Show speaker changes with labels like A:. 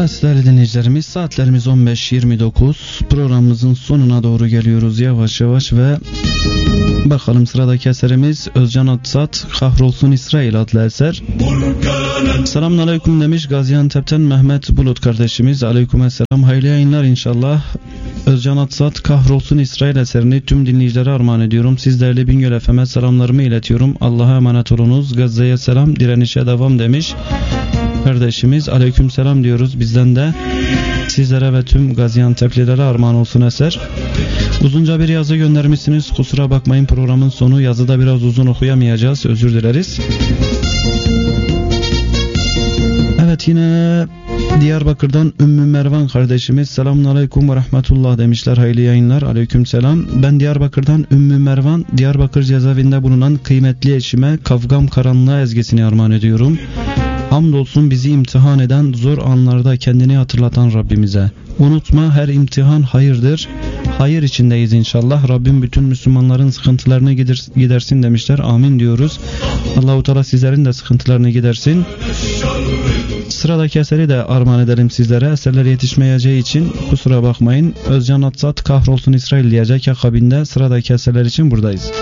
A: Evet değerli dinleyicilerimiz, saatlerimiz 15.29, programımızın sonuna doğru geliyoruz yavaş yavaş ve bakalım sıradaki eserimiz Özcan Atsat Kahrolsun İsrail adlı eser. Selamun aleyküm demiş Gaziantep'ten Mehmet Bulut kardeşimiz. Aleykümselam, hayırlı yayınlar inşallah. Özcan Atsat Kahrolsun İsrail eserini tüm dinleyicilere armağan ediyorum. Siz değerli Bingöl FM'e selamlarımı iletiyorum. Allah'a emanet olunuz. Gazze'ye selam, direnişe devam demiş kardeşimiz. Aleykümselam diyoruz bizden de. Sizlere ve tüm Gaziantep'lilere armağan olsun eser. Uzunca bir yazı göndermişsiniz. Kusura bakmayın, programın sonu, yazıda biraz uzun okuyamayacağız. Özür dileriz. Evet, yine Diyarbakır'dan Ümmü Mervan kardeşimiz. Selamünaleyküm ve rahmetullah demişler. Hayırlı yayınlar. Aleykümselam. Ben Diyarbakır'dan Ümmü Mervan, Diyarbakır cezaevinde bulunan kıymetli eşime Kavgam Karanlığa ezgisini armağan ediyorum. Hamdolsun bizi imtihan eden, zor anlarda kendini hatırlatan Rabbimize. Unutma, her imtihan hayırdır. Hayır içindeyiz inşallah. Rabbim bütün Müslümanların sıkıntılarını gidersin demişler. Amin diyoruz. Allah-u Teala sizlerin de sıkıntılarını gidersin. Sıradaki eseri de armağan edelim sizlere. Eserler yetişmeyeceği için kusura bakmayın. Özcan Atsat Kahrolsun İsrail diyecek, akabinde sıradaki eserler için buradayız.